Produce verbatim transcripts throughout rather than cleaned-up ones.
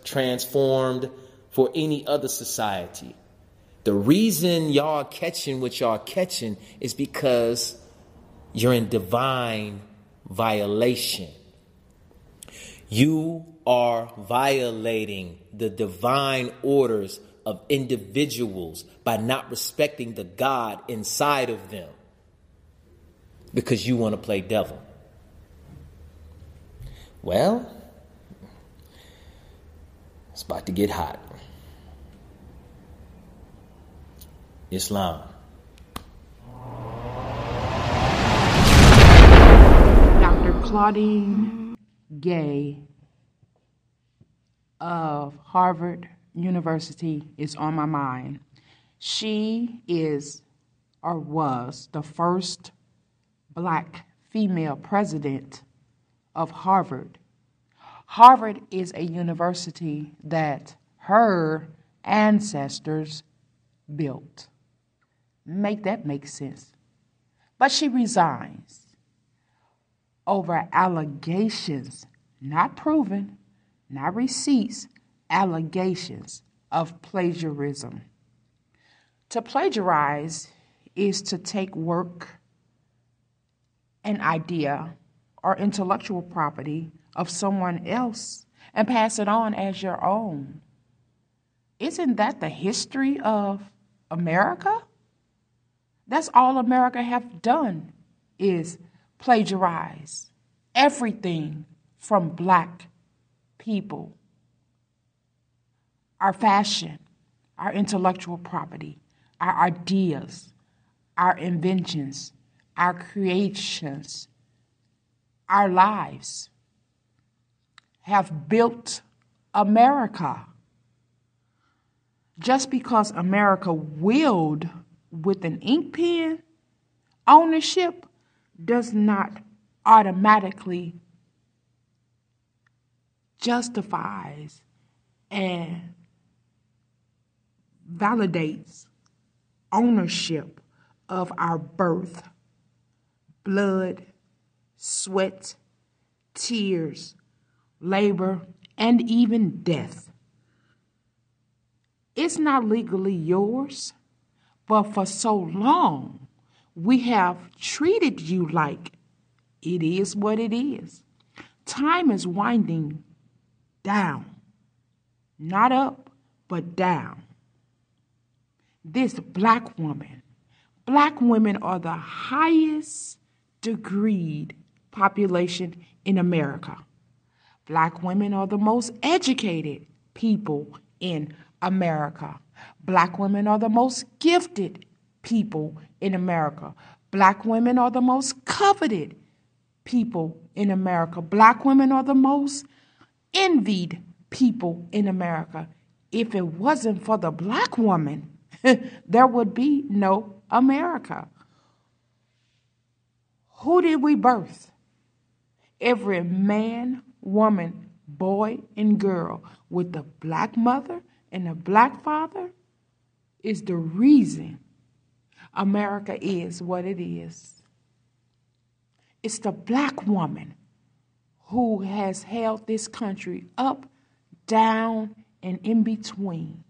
transformed for any other society. The reason y'all catching what y'all catching is because you're in divine violation. You are violating the divine orders of individuals by not respecting the God inside of them because you want to play devil. Well, it's about to get hot. Islam. Doctor Claudine Gay of Harvard University is on my mind. She is or was the first black female president of Harvard. Harvard is a university that her ancestors built. Make that make sense. But she resigns over allegations, not proven, not receipts, allegations of plagiarism. To plagiarize is to take work, an idea, or intellectual property of someone else and pass it on as your own. Isn't that the history of America? That's all America have done is plagiarize everything from black people. Our fashion, our intellectual property, our ideas, our inventions, our creations, our lives have built America. Just because America willed with an ink pen ownership does not automatically justifies and validates ownership of our birth, blood, sweat, tears, labor, and even death. It's not legally yours, but for so long, we have treated you like it is what it is. Time is winding down, not up, but down. This black woman, black women are the highest degreed population in America. Black women are the most educated people in America. Black women are the most gifted people in America. Black women are the most coveted people in America. Black women are the most envied people in America. If it wasn't for the black woman, there would be no America. Who did we birth? Every man, woman, boy, and girl with a black mother and a black father is the reason America is what it is. It's the black woman who has held this country up, down, and in between.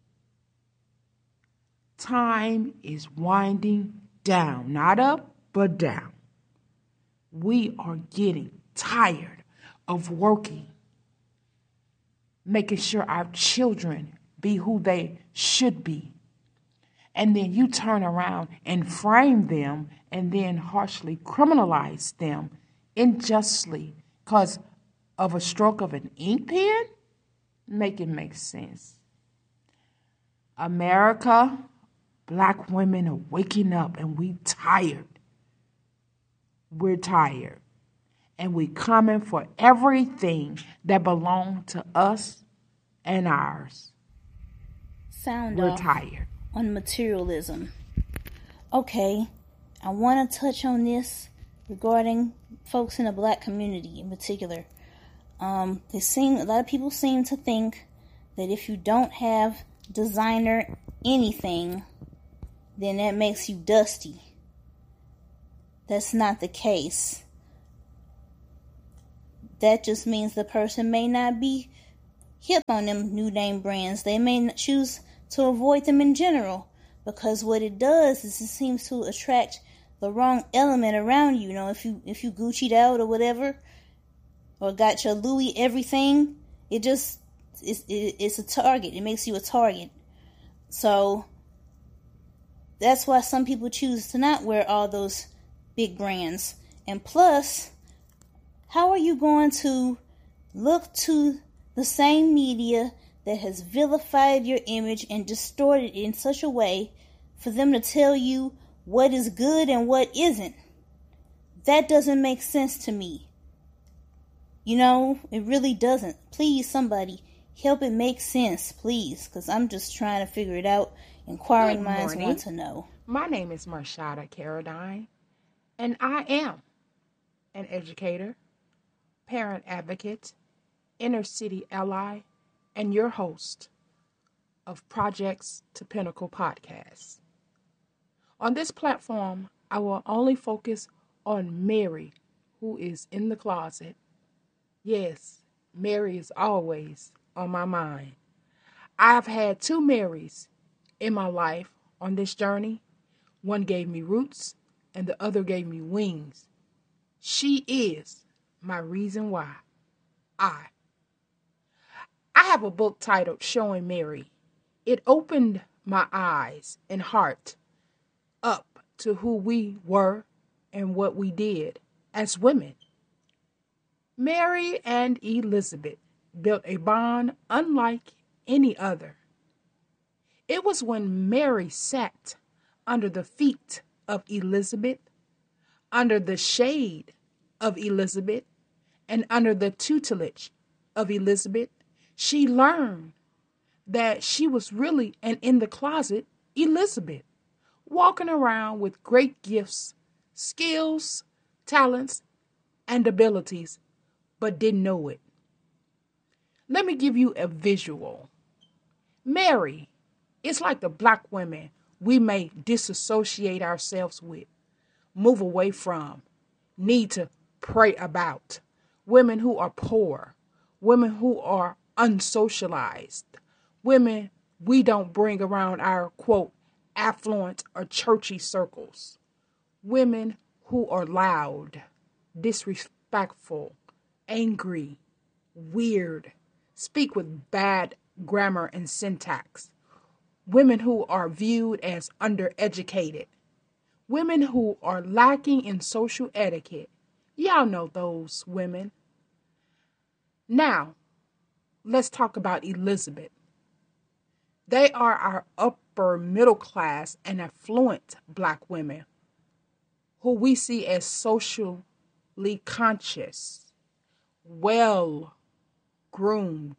Time is winding down, not up, but down. We are getting tired of working, making sure our children be who they should be. And then you turn around and frame them and then harshly criminalize them unjustly because of a stroke of an ink pen? Make it make sense. America, black women are waking up and we tired. We're tired. And we coming for everything that belongs to us and ours. Sound We're off tired. On materialism. Okay, I want to touch on this regarding folks in the black community in particular. Um, they seem a lot of people seem to think that if you don't have designer anything, then that makes you dusty. That's not the case. That just means the person may not be hip on them new name brands. They may choose to avoid them in general, because what it does is it seems to attract the wrong element around you. You know, if you if you Gucci'd out or whatever, or got your Louis everything, it just it's it, it's a target. It makes you a target. So that's why some people choose to not wear all those big brands. And plus, how are you going to look to the same media that has vilified your image and distorted it in such a way for them to tell you what is good and what isn't? That doesn't make sense to me. You know, it really doesn't. Please, somebody, help it make sense, please, because I'm just trying to figure it out. Inquiring Good minds morning. want to know. My name is Marshada Caradine, and I am an educator, parent advocate, inner city ally, and your host of Projects to Pinnacle podcast. On this platform, I will only focus on Mary, who is in the closet. Yes, Mary is always on my mind. I've had two Marys in my life on this journey. One gave me roots and the other gave me wings. She is my reason why. I. I have a book titled Showing Mary. It opened my eyes and heart up to who we were and what we did as women. Mary and Elizabeth built a bond unlike any other. It was when Mary sat under the feet of Elizabeth, under the shade of Elizabeth, and under the tutelage of Elizabeth, she learned that she was really an in the closet Elizabeth, walking around with great gifts, skills, talents, and abilities, but didn't know it. Let me give you a visual. Mary is like the black women we may disassociate ourselves with, move away from, need to pray about. Women who are poor, women who are unsocialized, women we don't bring around our, quote, affluent or churchy circles, women who are loud, disrespectful, angry, weird, speak with bad grammar and syntax, women who are viewed as undereducated, women who are lacking in social etiquette. Y'all know those women. Now, let's talk about Elizabeth. They are our upper middle class and affluent black women who we see as socially conscious, well-groomed,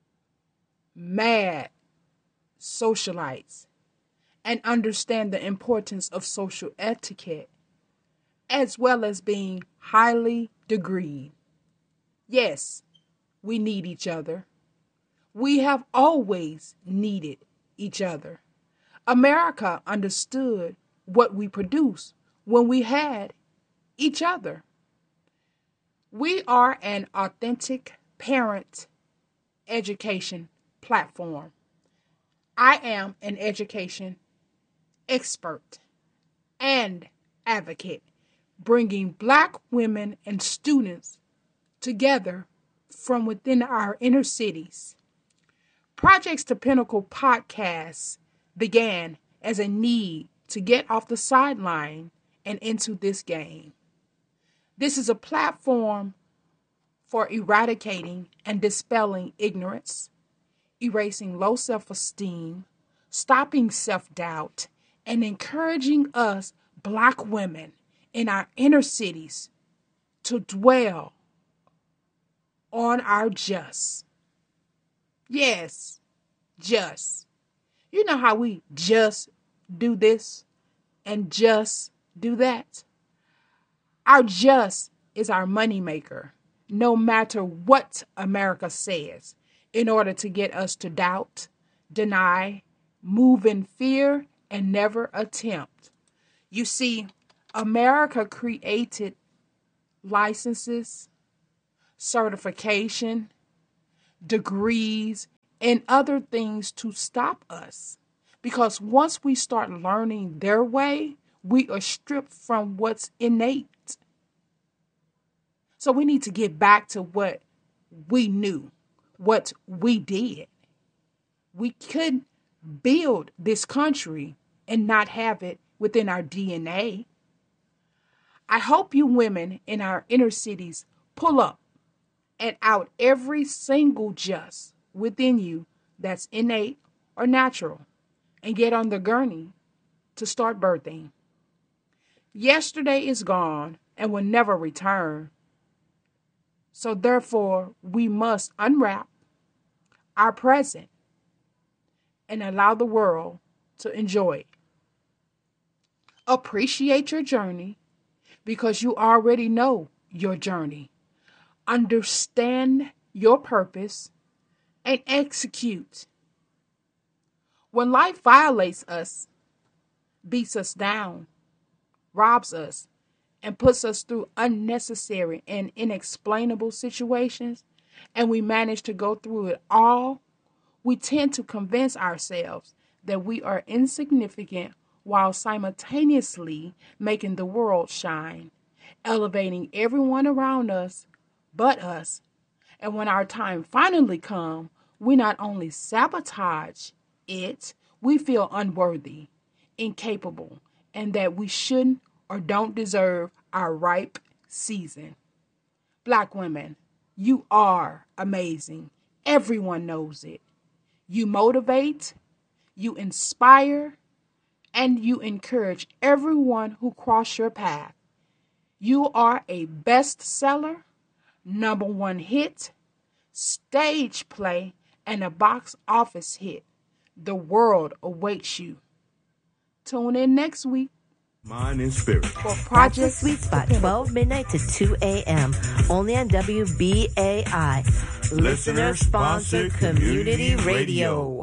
mad socialites, and understand the importance of social etiquette, as well as being highly degreed. Yes, we need each other. We have always needed each other. America understood what we produce when we had each other. We are an authentic parent education platform. I am an education expert and advocate, bringing black women and students together from within our inner cities. Projects to Pinnacle podcast began as a need to get off the sideline and into this game. This is a platform for eradicating and dispelling ignorance, erasing low self-esteem, stopping self-doubt, and encouraging us black women in our inner cities to dwell on our just. Yes, just. You know how we just do this and just do that? Our just is our moneymaker, no matter what America says, in order to get us to doubt, deny, move in fear, and never attempt. You see, America created licenses, certification, degrees, and other things to stop us. Because once we start learning their way, we are stripped from what's innate. So we need to get back to what we knew, what we did. We could build this country and not have it within our D N A. I hope you women in our inner cities pull up and out every single just within you that's innate or natural and get on the gurney to start birthing. Yesterday is gone and will never return. So therefore, we must unwrap our present and allow the world to enjoy it. Appreciate your journey because you already know your journey. Understand your purpose and execute. When life violates us, beats us down, robs us, and puts us through unnecessary and inexplainable situations, and we manage to go through it all, we tend to convince ourselves that we are insignificant while simultaneously making the world shine, elevating everyone around us but us. And when our time finally comes, we not only sabotage it, we feel unworthy, incapable, and that we shouldn't or don't deserve our ripe season. Black women, you are amazing. Everyone knows it. You motivate, you inspire, and you encourage everyone who crosses your path. You are a bestseller, number one hit, stage play, and a box office hit. The world awaits you. Tune in next week. Mind and Spirit. For Project Sweet Spot, twelve midnight to two a.m. Only on W B A I. Listener-sponsored community radio.